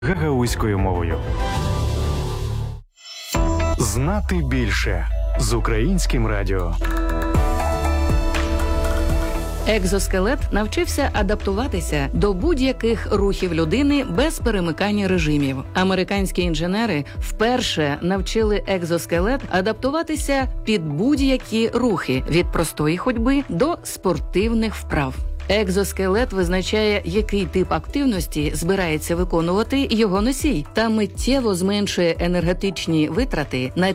гагаузькою мовою. Знати більше з Українським радіо. Екзоскелет навчився адаптуватися до будь-яких рухів людини без перемикання режимів. Американські інженери вперше навчили екзоскелет адаптуватися під будь-які рухи – від простої ходьби до спортивних вправ. Екзоскелет визначає, який тип активності збирається виконувати його носій, та миттєво зменшує енергетичні витрати на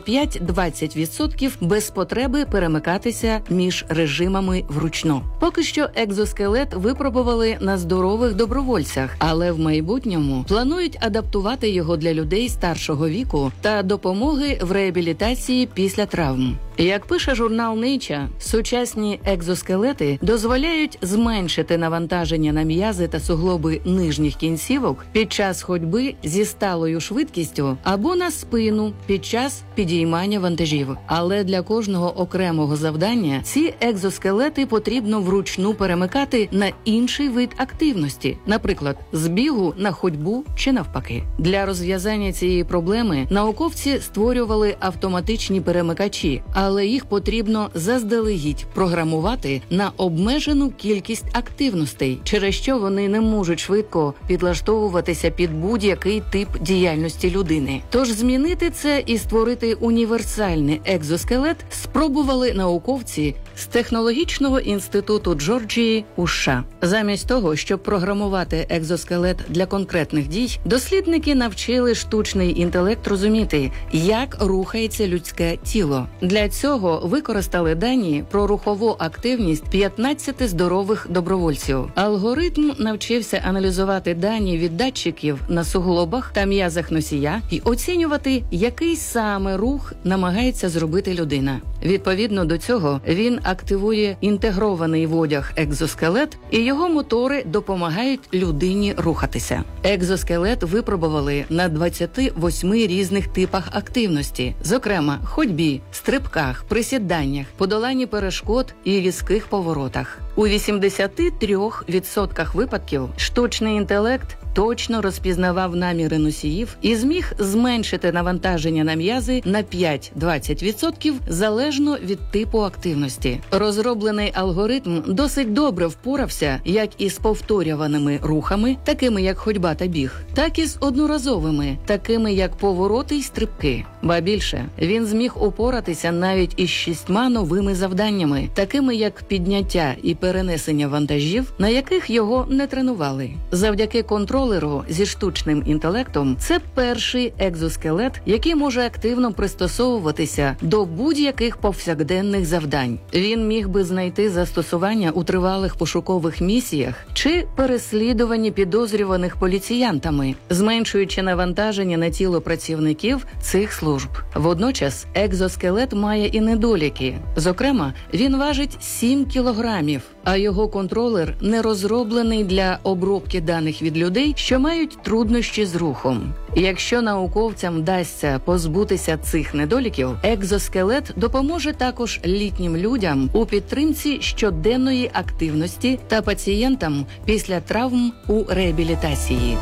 5-20% без потреби перемикатися між режимами вручну. Поки що екзоскелет випробували на здорових добровольцях, але в майбутньому планують адаптувати його для людей старшого віку та допомоги в реабілітації після травм. Як пише журнал Nature, сучасні екзоскелети дозволяють зменшити навантаження на м'язи та суглоби нижніх кінцівок під час ходьби зі сталою швидкістю або на спину під час підіймання вантажів. Але для кожного окремого завдання ці екзоскелети потрібно вручну перемикати на інший вид активності, наприклад, з бігу на ходьбу чи навпаки. Для розв'язання цієї проблеми науковці створювали автоматичні перемикачі, але їх потрібно заздалегідь програмувати на обмежену кількість активностей, через що вони не можуть швидко підлаштовуватися під будь-який тип діяльності людини. Тож змінити це і створити універсальний екзоскелет спробували науковці з Технологічного інституту Джорджії у США. Замість того, щоб програмувати екзоскелет для конкретних дій, дослідники навчили штучний інтелект розуміти, як рухається людське тіло. Для цього використали дані про рухову активність 15 здорових добровольців. Алгоритм навчився аналізувати дані від датчиків на суглобах та м'язах носія і оцінювати, який саме рух намагається зробити людина. Відповідно до цього, він активує інтегрований в одяг екзоскелет, і його мотори допомагають людині рухатися. Екзоскелет випробували на 28 різних типах активності, зокрема, ходьбі, стрибках, присіданнях, подоланні перешкод і різких поворотах. У 83% випадків штучний інтелект точно розпізнавав наміри носіїв і зміг зменшити навантаження на м'язи на 5-20% залежно від типу активності. Розроблений алгоритм досить добре впорався як із повторюваними рухами, такими як ходьба та біг, так і з одноразовими, такими як повороти й стрибки. Ба більше, він зміг упоратися навіть із 6 новими завданнями, такими як підняття і перенесення вантажів, на яких його не тренували. Завдяки контролеру зі штучним інтелектом це перший екзоскелет, який може активно пристосовуватися до будь-яких повсякденних завдань. Він міг би знайти застосування у тривалих пошукових місіях чи переслідуванні підозрюваних поліціянтами, зменшуючи навантаження на тіло працівників цих служб. Водночас екзоскелет має і недоліки. Зокрема, він важить 7 кілограмів, а його контролер не розроблений для обробки даних від людей, що мають труднощі з рухом. Якщо науковцям вдасться позбутися цих недоліків, екзоскелет допоможе також літнім людям у підтримці щоденної активності та пацієнтам після травм у реабілітації.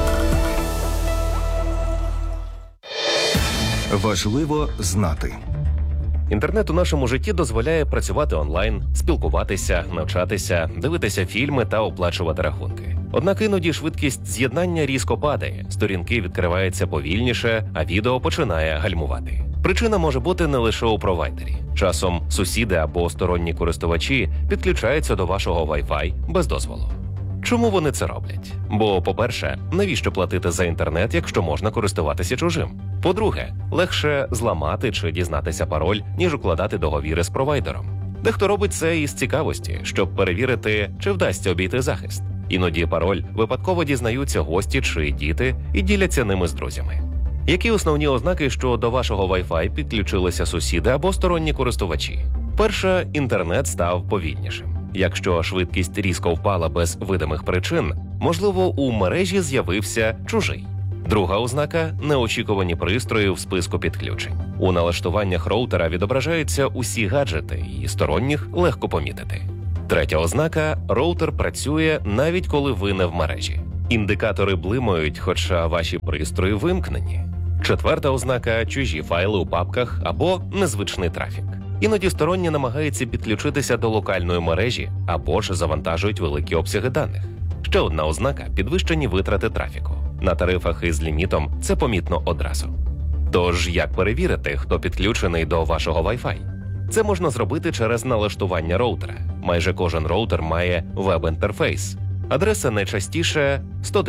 Важливо знати. Інтернет у нашому житті дозволяє працювати онлайн, спілкуватися, навчатися, дивитися фільми та оплачувати рахунки. Однак іноді швидкість з'єднання різко падає, сторінки відкриваються повільніше, а відео починає гальмувати. Причина може бути не лише у провайдері. Часом сусіди або сторонні користувачі підключаються до вашого Wi-Fi без дозволу. Чому вони це роблять? Бо, по-перше, навіщо платити за інтернет, якщо можна користуватися чужим? По-друге, легше зламати чи дізнатися пароль, ніж укладати договіри з провайдером. Дехто робить це із цікавості, щоб перевірити, чи вдасться обійти захист. Іноді пароль випадково дізнаються гості чи діти і діляться ними з друзями. Які основні ознаки, що до вашого Wi-Fi підключилися сусіди або сторонні користувачі? Перше, інтернет став повільнішим. Якщо швидкість різко впала без видимих причин, можливо, у мережі з'явився чужий. Друга ознака – неочікувані пристрої в списку підключень. У налаштуваннях роутера відображаються усі гаджети, і сторонніх легко помітити. Третя ознака – роутер працює навіть коли ви не в мережі. Індикатори блимають, хоча ваші пристрої вимкнені. Четверта ознака – чужі файли у папках або незвичний трафік. Іноді сторонні намагаються підключитися до локальної мережі або ж завантажують великі обсяги даних. Ще одна ознака – підвищені витрати трафіку. На тарифах із лімітом це помітно одразу. Тож, як перевірити, хто підключений до вашого Wi-Fi? Це можна зробити через налаштування роутера. Майже кожен роутер має веб-інтерфейс. Адреса найчастіше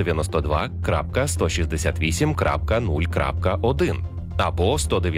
192.168.0.1 або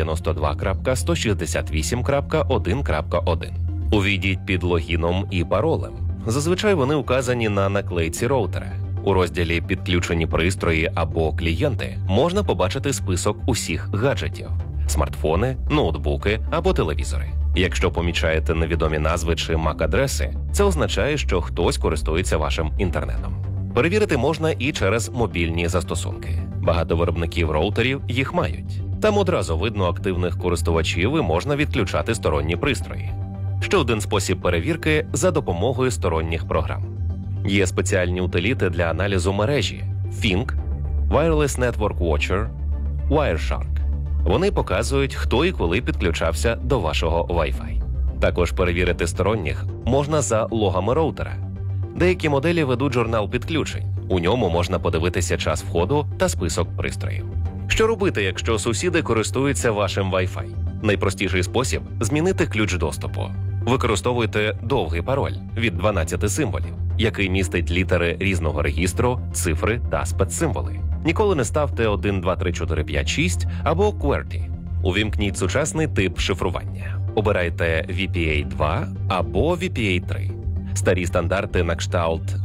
192.168.1.1. Увійдіть під логіном і паролем. Зазвичай вони указані на наклейці роутера. У розділі «Підключені пристрої» або «Клієнти» можна побачити список усіх гаджетів – смартфони, ноутбуки або телевізори. Якщо помічаєте невідомі назви чи MAC-адреси, це означає, що хтось користується вашим інтернетом. Перевірити можна і через мобільні застосунки. Багато виробників роутерів їх мають. Там одразу видно активних користувачів і можна відключати сторонні пристрої. Ще один спосіб перевірки – за допомогою сторонніх програм. Є спеціальні утиліти для аналізу мережі – Fink, Wireless Network Watcher, Wireshark. Вони показують, хто і коли підключався до вашого Wi-Fi. Також перевірити сторонніх можна за логами роутера. Деякі моделі ведуть журнал підключень. У ньому можна подивитися час входу та список пристроїв. Що робити, якщо сусіди користуються вашим Wi-Fi? Найпростіший спосіб – змінити ключ доступу. Використовуйте довгий пароль від 12 символів, який містить літери різного регістру, цифри та спецсимволи. Ніколи не ставте 1, 2, 3, 4, 5, 6 або QWERTY. Увімкніть сучасний тип шифрування. Обирайте VPA2 або VPA3. Старі стандарти на кшталт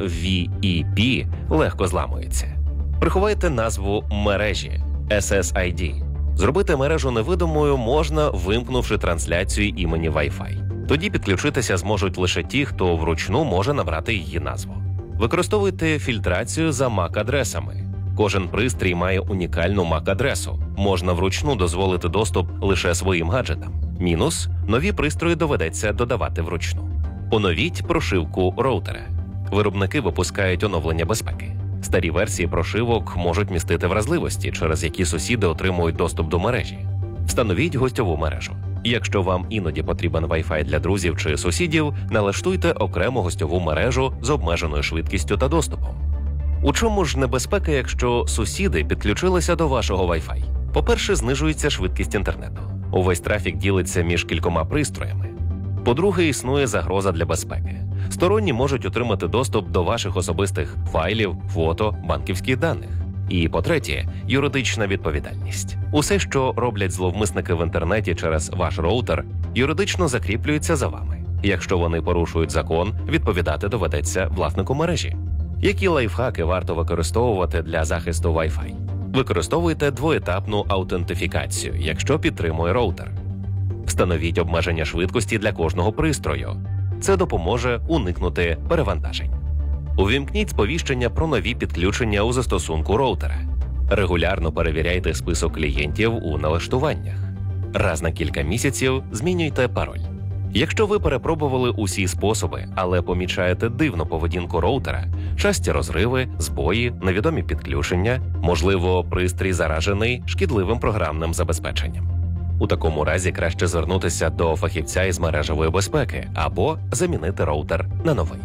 VEP легко зламуються. Приховайте назву мережі SSID. Зробити мережу невидимою можна, вимкнувши трансляцію імені Wi-Fi. Тоді підключитися зможуть лише ті, хто вручну може набрати її назву. Використовуйте фільтрацію за MAC-адресами. Кожен пристрій має унікальну MAC-адресу. Можна вручну дозволити доступ лише своїм гаджетам. Мінус – нові пристрої доведеться додавати вручну. Оновіть прошивку роутера. Виробники випускають оновлення безпеки. Старі версії прошивок можуть містити вразливості, через які сусіди отримують доступ до мережі. Встановіть гостьову мережу. Якщо вам іноді потрібен Wi-Fi для друзів чи сусідів, налаштуйте окрему гостьову мережу з обмеженою швидкістю та доступом. У чому ж небезпека, якщо сусіди підключилися до вашого Wi-Fi? По-перше, знижується швидкість інтернету. Увесь трафік ділиться між кількома пристроями. По-друге, існує загроза для безпеки. Сторонні можуть отримати доступ до ваших особистих файлів, фото, банківських даних. І, по-третє, юридична відповідальність. Усе, що роблять зловмисники в інтернеті через ваш роутер, юридично закріплюється за вами. Якщо вони порушують закон, відповідати доведеться власнику мережі. Які лайфхаки варто використовувати для захисту Wi-Fi? Використовуйте двоетапну аутентифікацію, якщо підтримує роутер. Встановіть обмеження швидкості для кожного пристрою. Це допоможе уникнути перевантажень. Увімкніть сповіщення про нові підключення у застосунку роутера. Регулярно перевіряйте список клієнтів у налаштуваннях. Раз на кілька місяців змінюйте пароль. Якщо ви перепробували усі способи, але помічаєте дивну поведінку роутера, часті розриви, збої, невідомі підключення, можливо, пристрій заражений шкідливим програмним забезпеченням. У такому разі краще звернутися до фахівця із мережевої безпеки або замінити роутер на новий.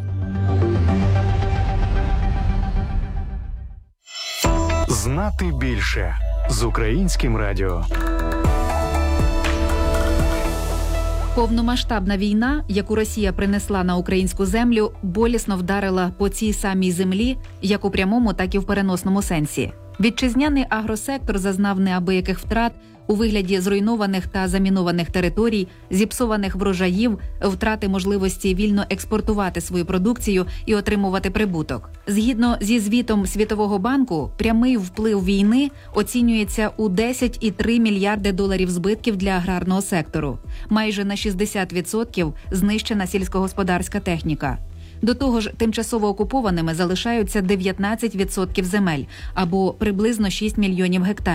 Знати більше з Українським радіо. Повномасштабна війна, яку Росія принесла на українську землю, болісно вдарила по цій самій землі, як у прямому, так і в переносному сенсі. Вітчизняний агросектор зазнав неабияких втрат у вигляді зруйнованих та замінованих територій, зіпсованих врожаїв, втрати можливості вільно експортувати свою продукцію і отримувати прибуток. Згідно зі звітом Світового банку, прямий вплив війни оцінюється у 10,3 мільярди доларів збитків для аграрного сектору. Майже на 60% знищена сільськогосподарська техніка. До того ж, тимчасово окупованими залишаються 19% земель, або приблизно 6 мільйонів гектарів.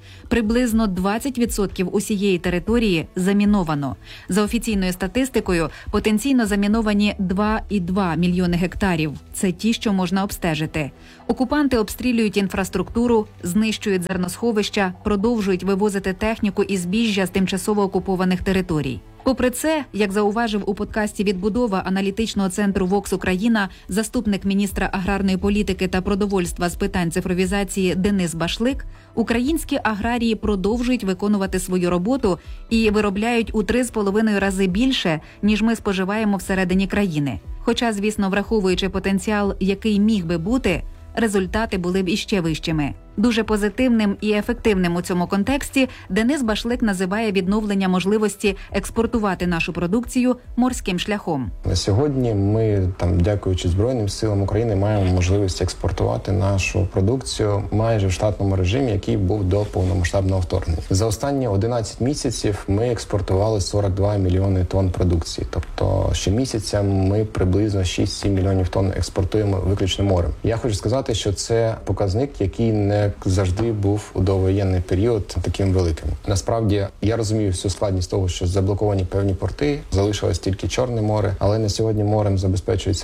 Приблизно 20% усієї території заміновано. За офіційною статистикою, потенційно заміновані 2,2 мільйони гектарів. Це ті, що можна обстежити. Окупанти обстрілюють інфраструктуру, знищують зерносховища, продовжують вивозити техніку і збіжжя з тимчасово окупованих територій. Попри це, як зауважив у подкасті «Відбудова» аналітичного центру «Вокс Україна» заступник міністра аграрної політики та продовольства з питань цифровізації Денис Башлик, українські аграрії продовжують виконувати свою роботу і виробляють у 3,5 рази більше, ніж ми споживаємо всередині країни. Хоча, звісно, враховуючи потенціал, який міг би бути, результати були б іще вищими. Дуже позитивним і ефективним у цьому контексті Денис Башлик називає відновлення можливості експортувати нашу продукцію морським шляхом. На сьогодні ми, дякуючи Збройним силам України, маємо можливість експортувати нашу продукцію майже в штатному режимі, який був до повномасштабного вторгнення. За останні 11 місяців ми експортували 42 мільйони тонн продукції. Тобто щомісяця ми приблизно 6-7 мільйонів тонн експортуємо виключно морем. Я хочу сказати, що це показник, який не завжди був у довоєнний період таким великим. Насправді, я розумію всю складність того, що заблоковані певні порти, залишилось тільки Чорне море, але на сьогодні морем забезпечується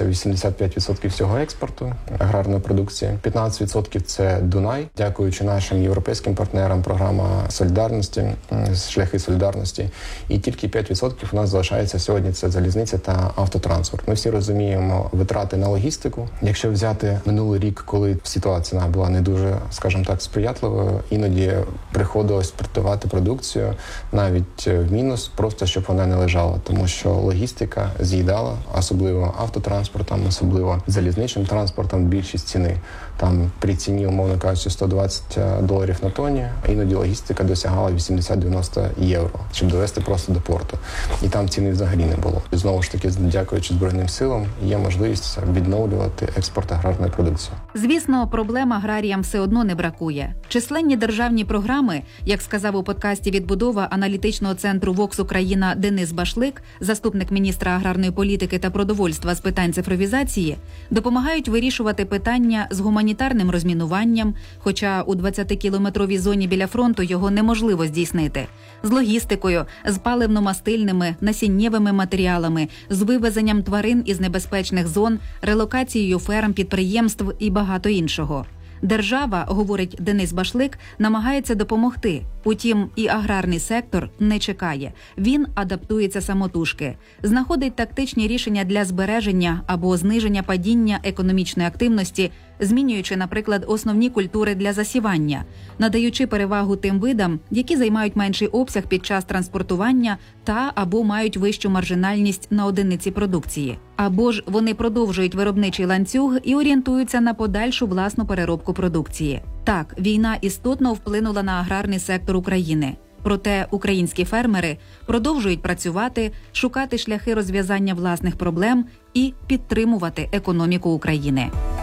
85% всього експорту аграрної продукції. 15% це Дунай, дякуючи нашим європейським партнерам, програма солідарності, шляхи солідарності. І тільки 5% у нас залишається сьогодні це залізниця та автотранспорт. Ми всі розуміємо витрати на логістику. Якщо взяти минулий рік, коли ситуація була не дуже, скажімо так, сприятливою, іноді приходилось продавати продукцію навіть в мінус, просто щоб вона не лежала, тому що логістика з'їдала, особливо автотранспортом, особливо залізничним транспортом, більшість ціни. Там при ціні, умовно кажучи, $120 на тонні, а іноді логістика досягала 80-90 євро, щоб довести просто до порту. І там ціни взагалі не було. І знову ж таки, дякуючи Збройним силам, є можливість відновлювати експорт аграрної продукції. Звісно, проблем аграріям все одно не бракує. Численні державні програми, як сказав у подкасті «Відбудова» аналітичного центру «Вокс Україна» Денис Башлик, заступник міністра аграрної політики та продовольства з питань цифровізації, допомагають вирішувати питання з гуманітарним розмінуванням, хоча у 20-кілометровій зоні біля фронту його неможливо здійснити, з логістикою, з паливно-мастильними, насіннєвими матеріалами, з вивезенням тварин із небезпечних зон, релокацією ферм, підприємств і багато іншого. Держава, говорить Денис Башлик, намагається допомогти. Утім, і аграрний сектор не чекає. Він адаптується самотужки. Знаходить тактичні рішення для збереження або зниження падіння економічної активності, змінюючи, наприклад, основні культури для засівання, надаючи перевагу тим видам, які займають менший обсяг під час транспортування та або мають вищу маржинальність на одиниці продукції. Або ж вони продовжують виробничий ланцюг і орієнтуються на подальшу власну переробку продукції. Так, війна істотно вплинула на аграрний сектор України. Проте українські фермери продовжують працювати, шукати шляхи розв'язання власних проблем і підтримувати економіку України.